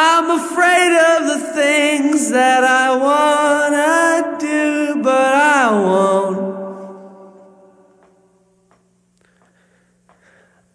I'm afraid of the things that I wanna do, but